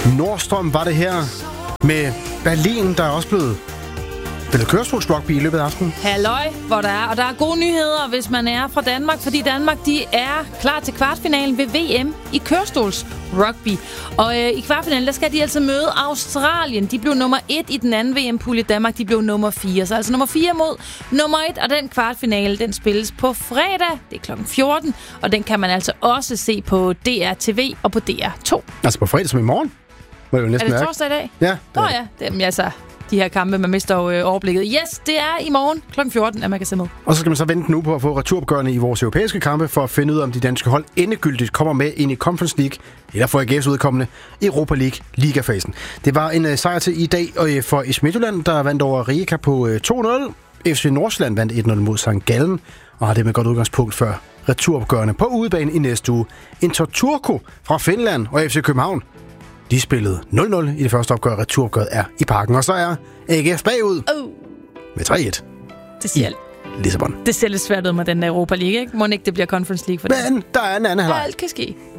Nordstrøm var det her med Berlin, der er også blevet spillet kørestolsrugby i løbet af aftenen. Halløj, hvor der er. Og der er gode nyheder, hvis man er fra Danmark, fordi Danmark, de er klar til kvartfinalen ved VM i kørestolsrugby. Og i kvartfinalen, der skal de altså møde Australien. De blev nummer 1 i den anden VM-pulje. Danmark, de blev nummer 4. Så altså nummer 4 mod nummer 1. Og den kvartfinale, den spilles på fredag. Det er klokken 14. Og den kan man altså også se på DR-TV og på DR2. Altså på fredag som i morgen? Er det torsdag i dag? Ja. Ja. Det er altså... De her kampe, man mister overblikket. Yes, det er i morgen kl. 14, at man kan se med. Og så skal man så vente nu på at få returopgørende i vores europæiske kampe, for at finde ud af, om de danske hold endegyldigt kommer med ind i Conference League, eller for AGF's udkommende Europa League ligafasen. Det var en sejr til i dag for IF Midtjylland, der vandt over Rijeka på 2-0. FC Nordsjælland vandt 1-0 mod St. Gallen, og har det med godt udgangspunkt for returopgørende på udebane i næste uge. Inter Turku fra Finland og FC København. De spillede 0-0 i det første opgør. Returopgøret er i Parken. Og så er AGF bagud med 3-1. Det siger Lissabon. Det ser lidt svært ud med den der Europa League, ikke? Må ikke det bliver Conference League for det? Men der er en anden halvleg. Alt kan ske.